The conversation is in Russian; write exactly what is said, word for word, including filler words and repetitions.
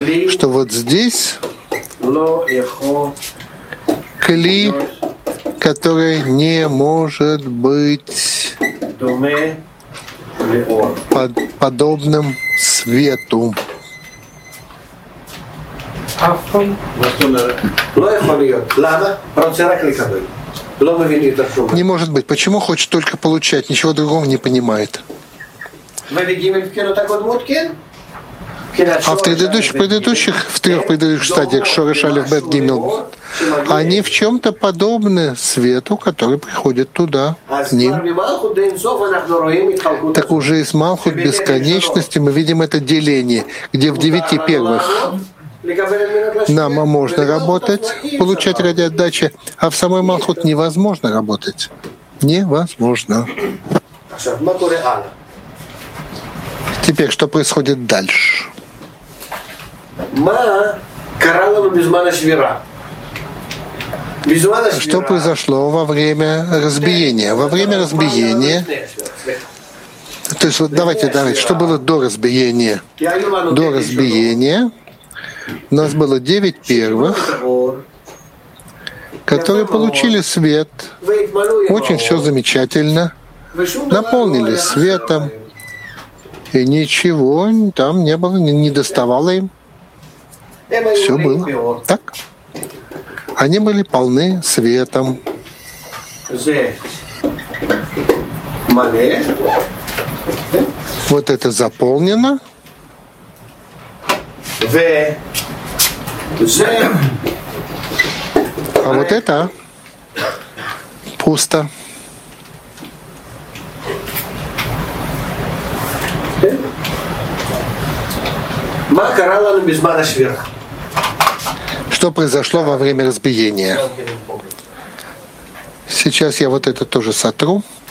что вот здесь кли, который не может быть под, подобным свету. Не может быть. Почему хочет только получать, ничего другого не понимает? А в предыдущих, предыдущих, в трех предыдущих стадиях Шореш Алеф Бет Гимел, они в чем-то подобны свету, который приходит туда, к ним. Так уже из Малхут бесконечности мы видим это деление, где в девяти первых нам можно работать, получать ради отдачи, а в самой Малхут невозможно работать. Невозможно. Теперь, что происходит дальше? Что произошло во время разбиения? Во время разбиения, то есть вот давайте, давайте, что было до разбиения? До разбиения у нас было девять первых, которые получили свет, очень все замечательно, наполнились светом, и ничего там не было, не доставало им. Все было так. Они были полны светом. Вот это заполнено. А вот это пусто. Что произошло во время разбиения? Сейчас я вот это тоже сотру.